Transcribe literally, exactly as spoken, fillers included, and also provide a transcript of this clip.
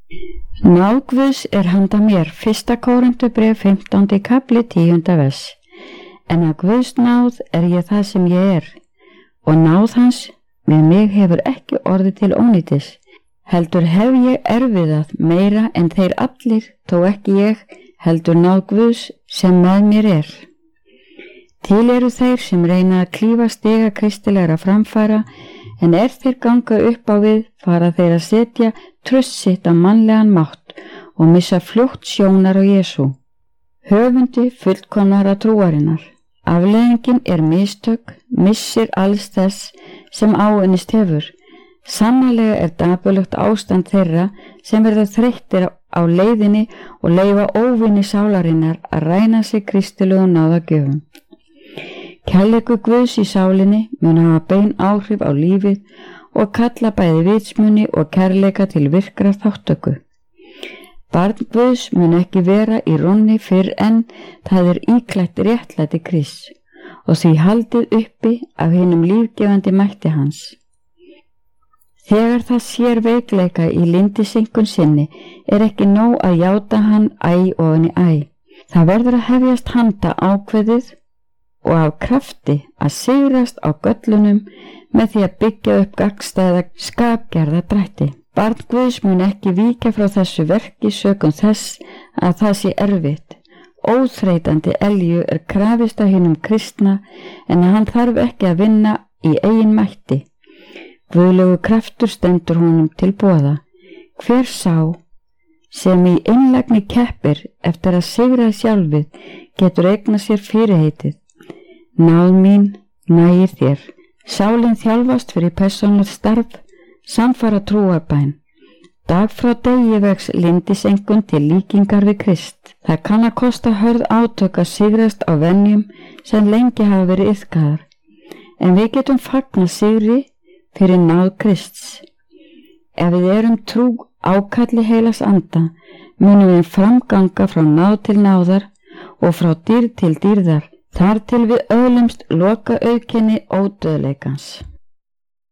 Náð Guðs er handa mér, fyrsta Kórinthubréf fimmtándi kafli tíunda vers. En að Guðs náð er ég það sem ég er, og náð hans með mig hefur ekki orðið til ónýtis. Heldur hef ég erfiðað meira en þeir allir, þó ekki ég, heldur náð Guðs sem með mér er. Til eru þeir sem reyna að klífa stiga kristilegra framfæra, en er þeir ganga upp á við, fara þeir að setja tröst sitt á mannlegan mátt og missa fljótt sjónar á Jesú, höfundi fullkomnara trúarinnar. Afleiðingin er mistök, missir alls þess sem áunnist hefur. Sannarlega er dapurlegt ástand þeirra sem verða þreyttir á leiðinni og leyfa óvinni sálarinnar að ræna sig kristilegum náðagjöfum. Kærleikur Guðs í sálinni mun hafa bein áhrif á lífið og kalla bæði vitsmuni og kærleika til virkrar þáttöku. Barn Guðs mun ekki vera í rónni fyrr en það er íklætt réttlæti Krists og því haldið uppi af hinum lífgefandi mætti hans. Þegar það sér veikleika í lyndisenkun sinni er ekki nóg að játa hann æ ofan í æ. Það verður að hefjast handa ákveðið og af krafti að sigrast á göllunum með því að byggja upp gagnstæða skapgerða drætti. Barn Guðs mun ekki víkja frá þessu verki sökum þess að það sé erfitt. Óþreytandi elju er krafist af hinum kristna en hann þarf ekki að vinna í eigin mætti. Guðlegu kraftur stendur honum til boða. Hver sá sem í einlægni keppir eftir að sigra sjálfið getur eignað sér fyrirheitið. Náð mín nægir þér. Sálin þjálfast fyrir persónulegt starf, samfara trúarbæn. Dag frá degi vex lyndisenkun til líkingar við Krist. Það kann að kosta hörð átök að sigrast á venjum sem lengi hafa verið iðkaðar. En við getum fagnað sigri fyrir náð Krists. Ef við erum trú ákalli heilags anda, munum við framganga frá náð til náðar og frá dýrð til dýrðar, þar til við öðlumst loka auðkenni ódauðleikans.